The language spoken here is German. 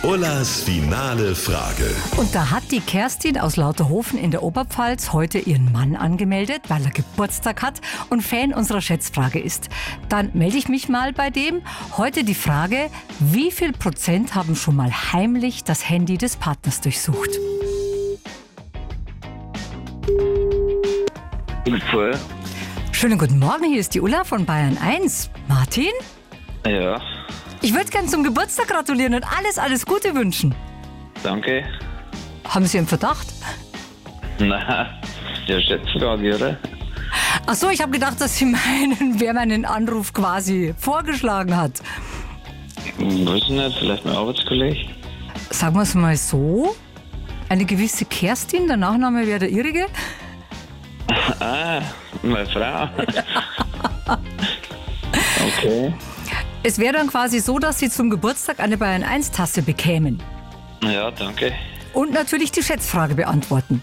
Ullas finale Frage. Und da hat die Kerstin aus Lauterhofen in der Oberpfalz heute ihren Mann angemeldet, weil er Geburtstag hat und Fan unserer Schätzfrage ist. Dann melde ich mich mal bei dem. Heute die Frage, wie viel Prozent haben schon mal heimlich das Handy des Partners durchsucht? Voll. Schönen guten Morgen, hier ist die Ulla von Bayern 1. Martin? Ja, Ich würde gern zum Geburtstag gratulieren und alles Gute wünschen. danke. Haben Sie einen Verdacht? Na, ja, Schätzfrage, oder? Ach so, ich habe gedacht, dass Sie meinen, wer meinen Anruf quasi vorgeschlagen hat. Weiß nicht, vielleicht mein Arbeitskollege? Sagen wir es mal so, eine gewisse Kerstin, der Nachname wäre der Ihrige. Ah, meine Frau. Okay. Es wäre dann quasi so, dass Sie zum Geburtstag eine Bayern 1 Tasse bekämen. Ja, danke. Und natürlich die Schätzfrage beantworten.